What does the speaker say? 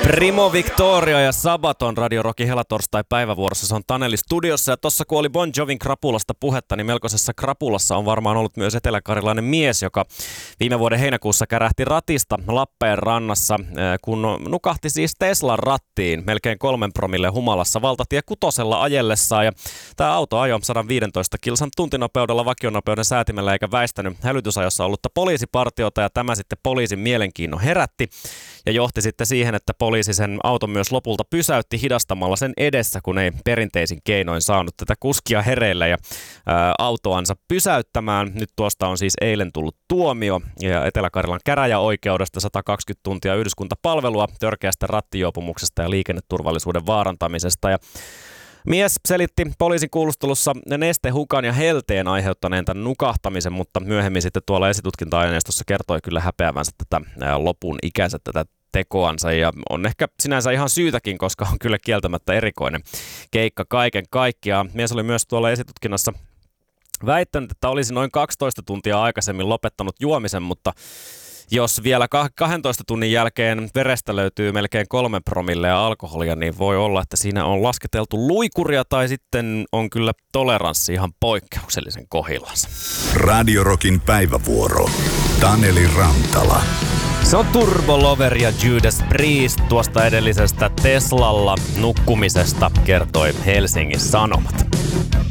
Primo Victoria ja Sabaton Radio Rockin helatorstai päivävuorossa. Se on Taneli studiossa ja tossa kun oli Bon Jovin krapulasta puhetta, niin melkoisessa krapulassa on varmaan ollut myös eteläkarilainen mies, joka viime vuoden heinäkuussa kärähti ratista Lappeenrannassa, kun nukahti siis Teslan rattiin melkein 3 promille humalassa valtatie 6 ajellessaan. Ja tämä auto ajoi 115 kilsan tuntinopeudella vakionopeuden säätimellä eikä väistänyt hälytysajossa ollutta poliisipartiota, ja tämä sitten poliisin mielenkiinnon herätti ja johti sitten siihen, että poliisi sen auton myös lopulta pysäytti hidastamalla sen edessä, kun ei perinteisin keinoin saanut tätä kuskia hereille ja autoansa pysäyttämään. Nyt tuosta on siis eilen tullut tuomio ja Etelä-Karjalan käräjäoikeudesta 120 tuntia yhdyskuntapalvelua törkeästä rattijuopumuksesta ja liikenneturvallisuuden vaarantamisesta. Ja mies selitti poliisin kuulustelussa nestehukan ja helteen aiheuttaneen tämän nukahtamisen, mutta myöhemmin sitten tuolla esitutkinta-aineistossa kertoi kyllä häpeävänsä tätä lopun ikänsä tätä tekoansa, ja on ehkä sinänsä ihan syytäkin, koska on kyllä kieltämättä erikoinen keikka kaiken kaikkiaan. Mies oli myös tuolla esitutkinnassa väittänyt, että olisi noin 12 tuntia aikaisemmin lopettanut juomisen, mutta jos vielä 12 tunnin jälkeen verestä löytyy melkein 3 promillea alkoholia, niin voi olla, että siinä on lasketeltu luikuria tai sitten on kyllä toleranssi ihan poikkeuksellisen kohillansa. Radio Rockin päivävuoro. Taneli Rantala. Se on Turbo Lover ja Judas Priest tuosta edellisestä Teslalla nukkumisesta kertoi Helsingin Sanomat.